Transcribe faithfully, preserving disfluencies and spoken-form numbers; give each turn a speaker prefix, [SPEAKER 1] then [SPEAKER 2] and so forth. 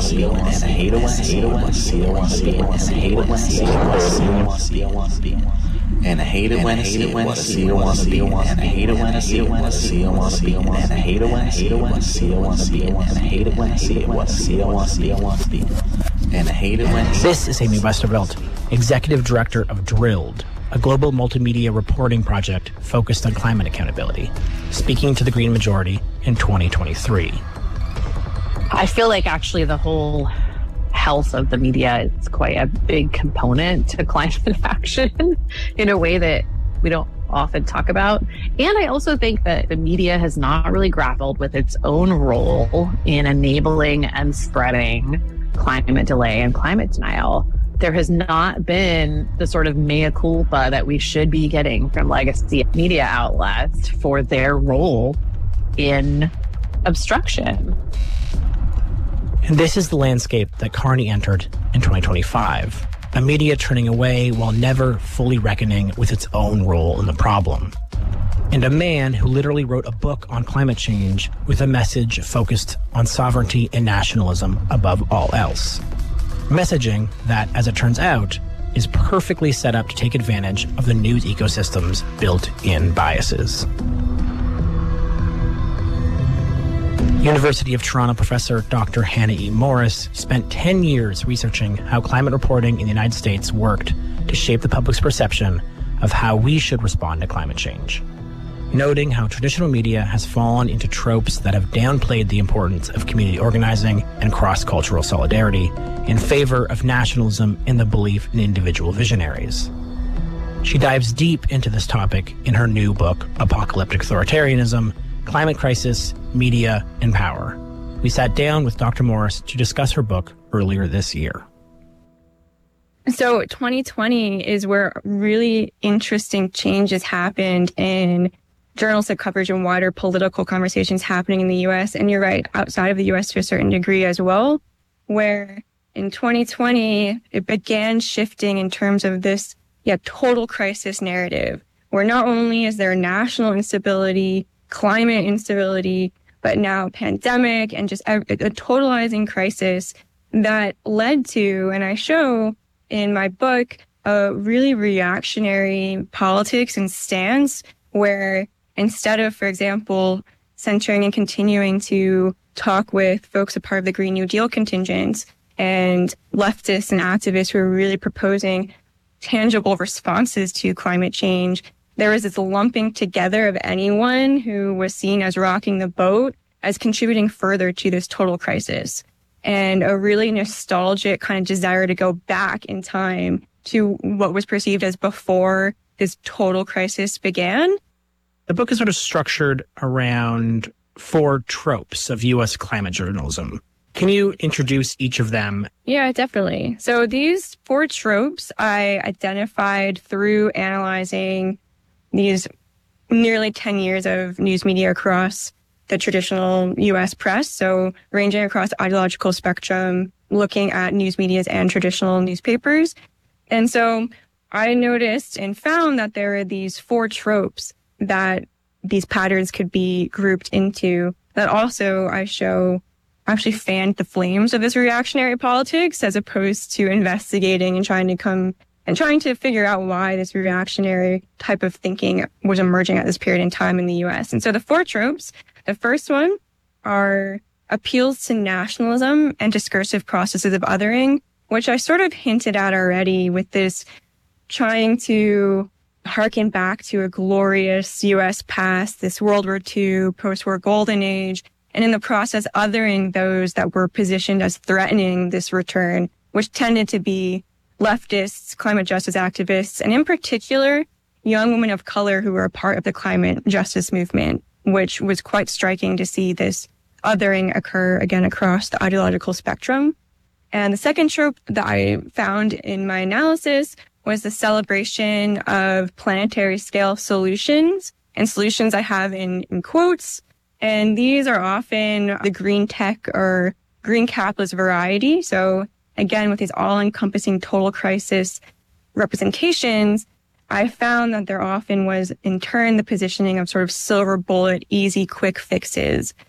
[SPEAKER 1] see it, and I hate it when I see it, when I see it, when I see it, and I hate it when I see it, when I see it, when I see it, when I see it, and I hate it when I see it, when I see it, when I see it, and I hate it when I see it, when I see it, when I see it, and I hate it when I see it, when I see it, when I see it, and I hate it when I see it, when I see it, when I see it, when I see it, and I hate it when I see it.
[SPEAKER 2] This is Amy Westervelt, Executive Director of Drilled, a global multimedia reporting project focused on climate accountability, speaking to the Green Majority in twenty twenty-three.
[SPEAKER 3] I feel like actually the whole health of the media is quite a big component to climate action in a way that we don't often talk about. And I also think that the media has not really grappled with its own role in enabling and spreading climate delay and climate denial. There has not been the sort of mea culpa that we should be getting from legacy media outlets for their role in obstruction.
[SPEAKER 2] And this is the landscape that Kearney entered in twenty twenty-five, a media turning away while never fully reckoning with its own role in the problem. And a man who literally wrote a book on climate change with a message focused on sovereignty and nationalism above all else. Messaging that, as it turns out, is perfectly set up to take advantage of the news ecosystem's built-in biases. University of Toronto professor Doctor Hannah E. Morris spent ten years researching how climate reporting in the United States worked to shape the public's perception of how we should respond to climate change, noting how traditional media has fallen into tropes that have downplayed the importance of community organizing and cross-cultural solidarity in favor of nationalism and the belief in individual visionaries. She dives deep into this topic in her new book, Apocalyptic Authoritarianism, Climate Crisis, Media, and Power. We sat down with Doctor Morris to discuss her book earlier this year.
[SPEAKER 4] So twenty twenty is where really interesting changes happened in journalistic coverage and wider political conversations happening in the U S. And you're right, outside of the U S to a certain degree as well, where in twenty twenty, it began shifting in terms of this yeah, total crisis narrative, where not only is there national instability, climate instability, but now pandemic and just a, a totalizing crisis that led to, and I show in my book, a really reactionary politics and stance where instead of, for example, centering and continuing to talk with folks a part of the Green New Deal contingent and leftists and activists who are really proposing tangible responses to climate change, there was this lumping together of anyone who was seen as rocking the boat as contributing further to this total crisis, and a really nostalgic kind of desire to go back in time to what was perceived as before this total crisis began.
[SPEAKER 2] The book is sort of structured around four tropes of U S climate journalism. Can you introduce each of them?
[SPEAKER 4] Yeah, definitely. So these four tropes I identified through analyzing these nearly ten years of news media across the traditional U S press. So ranging across the ideological spectrum, looking at news medias and traditional newspapers. And so I noticed and found that there are these four tropes that these patterns could be grouped into that also I show actually fanned the flames of this reactionary politics as opposed to investigating and trying to come and trying to figure out why this reactionary type of thinking was emerging at this period in time in the U S. And so the four tropes, the first one are appeals to nationalism and discursive processes of othering, which I sort of hinted at already with this trying to harken back to a glorious U S past, this World War Two, post-war golden age, and in the process othering those that were positioned as threatening this return, which tended to be leftists, climate justice activists, and in particular, young women of color who were a part of the climate justice movement, which was quite striking to see this othering occur again across the ideological spectrum. And the second trope that I found in my analysis was the celebration of planetary scale solutions, and solutions I have in, in quotes. And these are often the green tech or green capitalist variety. So again, with these all-encompassing total crisis representations, I found that there often was, in turn, the positioning of sort of silver bullet, easy, quick fixes